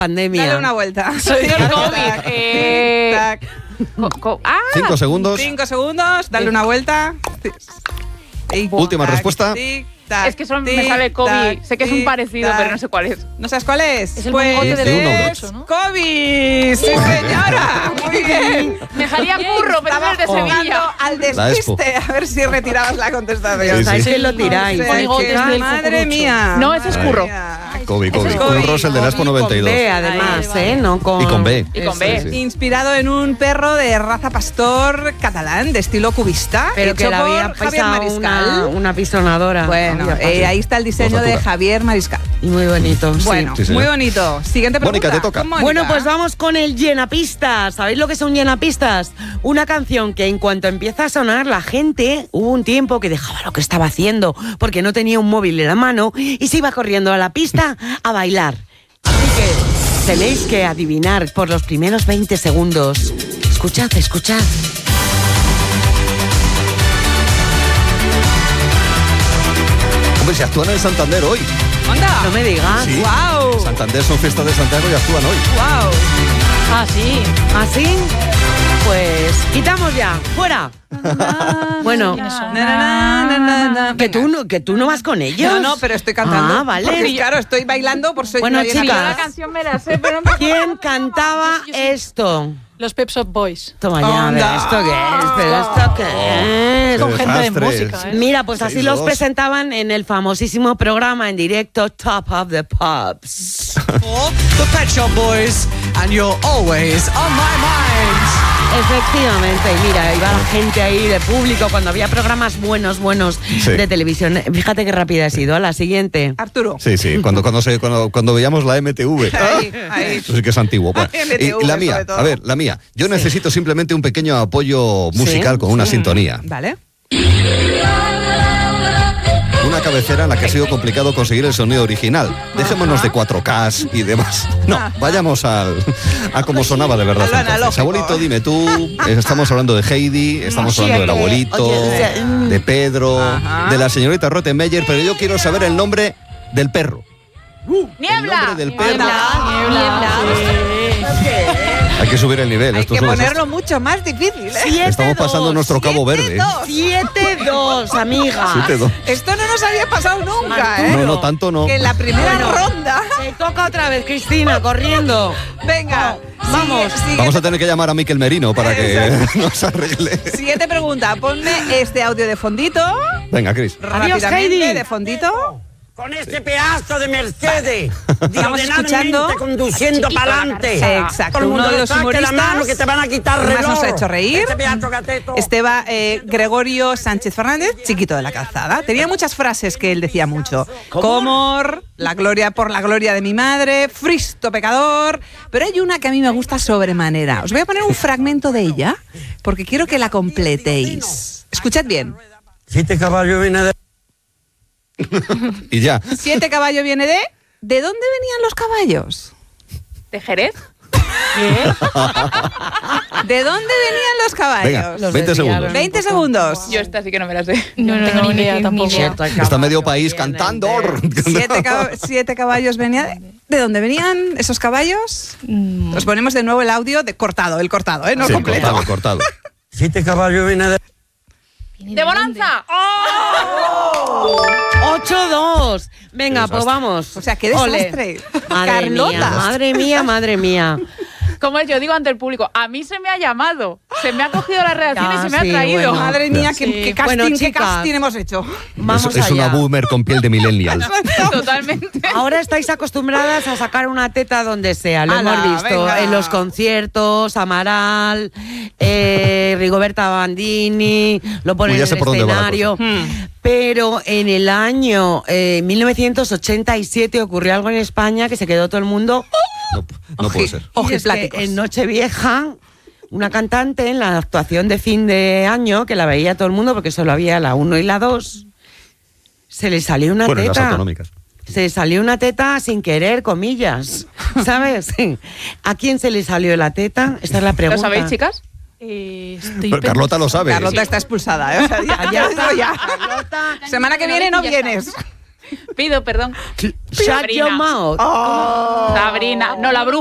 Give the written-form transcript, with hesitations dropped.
pandemia. Dale una vuelta. Soy del COVID. 5 segundos. 5 segundos, dale una vuelta. Última respuesta. Es que solo me sale COVID. Sé que es un parecido, pero no sé cuál es. ¿No sabes cuál es? Es el mongote de uno u dos. ¿no? COVID. Sí, señora. Muy bien. Me salía curro, pero no es de Sevilla. Al despiste, a ver si retirabas la contestación. ¿Sabéis que lo tiráis? Madre mía. No, ese es curro. COVID. Curro es el de la Expo 92. Con B, además, no con... Y con B. Y con B. Sí. Inspirado en un perro de raza pastor catalán, de estilo cubista, Pero hecho que le había por Javier pisado Mariscal. una pisonadora. Bueno, ahí está el diseño de Javier Mariscal. Y muy bonito. Bueno, Sí, muy bonito. Siguiente pregunta. Mónica, te toca. Mónica. Bueno, pues vamos con el llenapistas. ¿Sabéis lo que son llenapistas? Una canción que en cuanto empieza a sonar, la gente, hubo un tiempo que dejaba lo que estaba haciendo porque no tenía un móvil en la mano y se iba corriendo a la pista a bailar. Así que tenéis que adivinar por los primeros 20 segundos. Escuchad. Hombre, se actúan en Santander hoy. ¡Onda! No me digas. Sí. ¡Guau! Santander son fiestas de Santiago y actúan hoy. ¡Guau! Ah, sí. ¿Así? Pues quitamos ya. ¡Fuera! Bueno, que tú no vas con ellos. No, pero estoy cantando. Ah, vale. Porque, claro, estoy bailando por soy Bueno, una llena. chicas. La canción me la sé, pero no me ¿Quién cantaba esto? Los Pep Shop Boys. Toma ya, a ver, Onda. ¿esto qué es? ¿Pero esto qué es? Con gente de desastre. música, ¿eh? Mira, pues así 6-2. los presentaban en el famosísimo programa en directo Top of the Pops. The Pet Shop Boys, and you're always on my mind. Efectivamente, y mira, iba la gente ahí de público cuando había programas buenos Sí. de televisión. Fíjate qué rápida he sido. A la siguiente. Arturo. Sí, cuando veíamos la MTV. Ahí. Eso sí que es antiguo. Bueno, MTV, y la mía, sobre todo. a ver, la mía. Yo necesito simplemente un pequeño apoyo musical con una sintonía. Vale. Una cabecera en la que ha sido complicado conseguir el sonido original. Dejémonos de 4K y demás. No, vayamos a cómo sonaba de verdad. A lo entonces. analógico. Abuelito, dime tú. Estamos hablando de Heidi, estamos Sí, hablando del abuelito, oye, de Pedro, Ajá. de la señorita Rottenmeier, pero yo quiero saber el nombre del perro. El nombre del perro. Hay que subir el nivel. Hay Esto que es un desastre. ponerlo mucho más difícil, ¿eh? Estamos pasando nuestro Cabo Verde. 7-2. 7-2, amiga. 7-2. Esto no nos había pasado nunca, ¿eh? No, tanto no. Que en la primera ronda. Te toca otra vez, Cristina, corriendo. Venga, Vamos. Vamos a tener que llamar a Miquel Merino para que nos arregle. Siguiente pregunta. Ponme este audio de fondito. Venga, Cris. Rápidamente, Heidi. de fondito. Con este pedazo de Mercedes, Estamos escuchando conduciendo para adelante. Exacto, Todo el mundo uno de le los saque humoristas la mano que te van a quitar que más reloj. nos ha hecho reír. Este pedazo gateto. Esteba Gregorio Sánchez Fernández, chiquito de la calzada. Tenía muchas frases que él decía mucho. Comor, la gloria por la gloria de mi madre, fristo pecador. Pero hay una que a mí me gusta sobremanera. Os voy a poner un fragmento de ella porque quiero que la completéis. Escuchad bien. 7 caballos viene de... Y ya. 7 caballos viene de... ¿De dónde venían los caballos? ¿De Jerez? ¿De dónde venían los caballos? Venga, 20 segundos. 20 segundos. Yo esta sí que no me la sé. No tengo ni idea tampoco. Está medio país cantando. 7 caballos venían. ¿De dónde venían esos caballos? Os ponemos de nuevo el audio de cortado, el cortado, no Sí, completo. cortado. 7 caballos viene de... ¡De Bonanza! 8-2. Venga, pues vamos. O sea, qué desastre. Madre Carlota. mía, madre mía, madre mía. Como yo digo ante el público, a mí se me ha llamado, se me ha cogido la redacción y se me ha sí, traído. bueno. Madre mía, Sí. qué casting, Bueno, qué chicas. casting hemos hecho. Vamos es una allá. boomer con piel de millennial. Totalmente. Ahora estáis acostumbradas a sacar una teta donde sea, lo Ala, hemos visto venga. en los conciertos, Amaral, Rigoberta Bandini, lo ponen Uy, ya en sé el por dónde va la escenario. cosa. Pero en el año 1987 ocurrió algo en España que se quedó todo el mundo. No puede ser. Y es que Ojipláticos. en Nochevieja, una cantante en la actuación de fin de año, que la veía todo el mundo porque solo había la 1 y la 2, se le salió una Bueno, en las teta. autonómicas. Se salió una teta sin querer, comillas, ¿sabes? ¿A quién se le salió la teta? Esta es la ¿Lo pregunta. sabéis, chicas? Pero Carlota lo sabe. Carlota está expulsada, ¿eh? O sea, ya lo digo ya. Semana que viene no vienes. Pido perdón. Shut your mouth. Sabrina. No, la bruja.